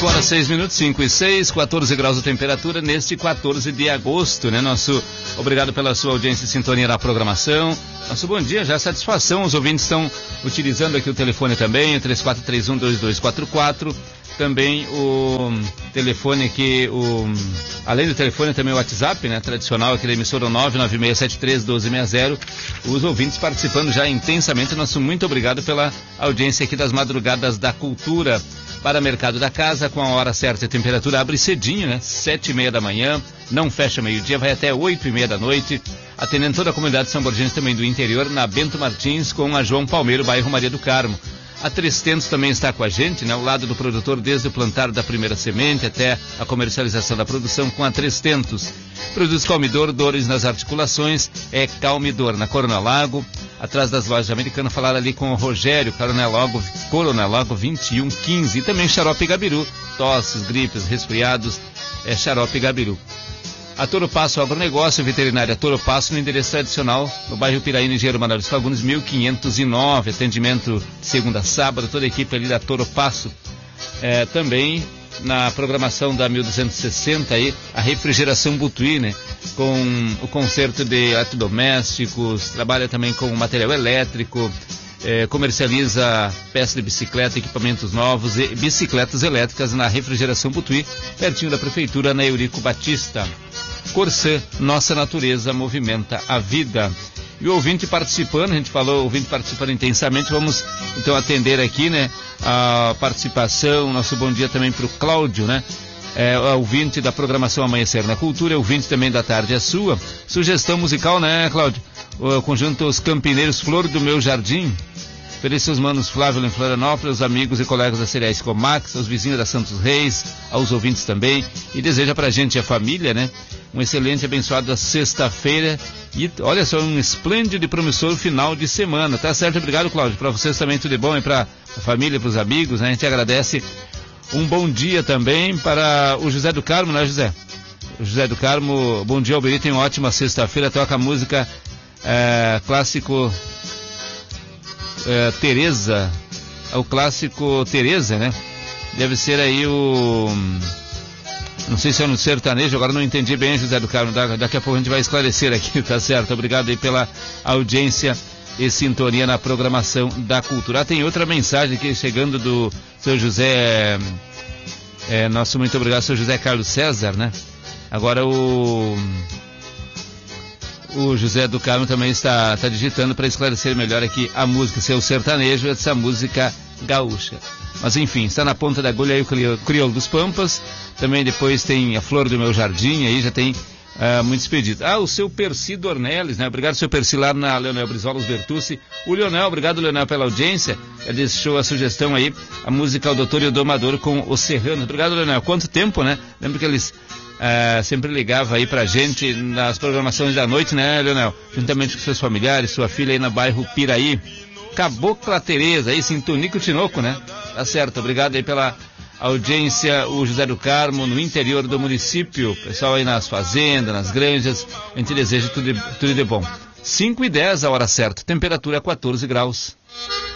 5:06, 5:06, 14 graus de temperatura neste 14 de agosto, né? Obrigado pela sua audiência e sintonia na programação. Nosso bom dia, já satisfação. Os ouvintes estão utilizando aqui o telefone também, o 3431-2244. Também o telefone aqui, além do telefone, também o WhatsApp, né? Tradicional, aquele emissora 99673-1260. Os ouvintes participando já intensamente. Nosso muito obrigado pela audiência aqui das Madrugadas da Cultura. Para Mercado da Casa, com a hora certa e a temperatura, abre cedinho, né? 7:30 da manhã, não fecha meio-dia, vai até 8:30 da noite, atendendo toda a comunidade São Borgense também do interior, na Bento Martins, com a João Palmeiro, bairro Maria do Carmo. A Três Tentos também está com a gente, né? Ao lado do produtor, desde o plantar da primeira semente até a comercialização da produção, com a Três Tentos. Produz Calmidor, dores nas articulações, é Calmidor, na Coronel Lago, atrás das lojas americanas. Falar ali com o Rogério, Coronel Lago 2115. E também Xarope Gabiru, tosses, gripes, resfriados, é Xarope Gabiru. A Toro Passo Agronegócio, veterinária Toro Passo, no endereço tradicional, no bairro Piraí, no Engenheiro Manuel dos Fagundes, 1509, atendimento de segunda a sábado, toda a equipe ali da Toro Passo. Também na programação da 1260 aí, a refrigeração Butuí, né? Com o conserto de eletrodomésticos, trabalha também com material elétrico, comercializa peças de bicicleta, equipamentos novos e bicicletas elétricas na refrigeração Butuí, pertinho da prefeitura, na Eurico Batista. Corsã, nossa natureza movimenta a vida. E o ouvinte participando, a gente falou, ouvinte participando intensamente, vamos então atender aqui, né, a participação. Nosso bom dia também para o Cláudio, né? Ouvinte da programação Amanhecer na Cultura, ouvinte também da tarde é sua. Sugestão musical, né, Cláudio? O conjunto Os Campineiros, Flor do Meu Jardim. Ofereço aos manos Flávio em Florianópolis, aos amigos e colegas da Cereais Comax, aos vizinhos da Santos Reis, aos ouvintes também. E deseja pra gente e a família, né? Um excelente e abençoada sexta-feira. E olha só, um esplêndido e promissor final de semana. Tá certo? Obrigado, Cláudio. Pra vocês também tudo de bom, e pra família, pros amigos, né? A gente agradece. Um bom dia também para o José do Carmo, né, José? O José do Carmo, bom dia, Alberi, tem uma ótima sexta-feira, toca a música clássico Tereza, o clássico Tereza, né? Deve ser aí não sei se é no sertanejo, agora não entendi bem, José do Carmo, daqui a pouco a gente vai esclarecer aqui, tá certo? Obrigado aí pela audiência e sintonia na programação da Cultura. Tem outra mensagem aqui chegando do seu José, nosso muito obrigado, seu José Carlos César, né? Agora o José do Carmo também está digitando para esclarecer melhor aqui a música, se é o sertanejo, essa música gaúcha. Mas enfim, está na ponta da agulha aí o Crioulo dos Pampas, também depois tem a Flor do Meu Jardim, aí já tem muitos pedidos. O seu Percy Dornelles, né? Obrigado, seu Percy, lá na Leonel Brizola, os Bertucci. O Leonel, obrigado, Leonel, pela audiência. Ele deixou a sugestão aí, a música O Doutor e o Domador com o Serrano. Obrigado, Leonel. Quanto tempo, né? Lembro que eles sempre ligavam aí pra gente nas programações da noite, né, Leonel? Juntamente com seus familiares, sua filha aí no bairro Piraí. Cabocla Tereza, aí, sintonia com o Tinoco, né? Tá certo, obrigado aí pela audiência, o José do Carmo, no interior do município, pessoal aí nas fazendas, nas granjas, a gente deseja tudo de bom. 5:10 a hora certa, temperatura 14 graus.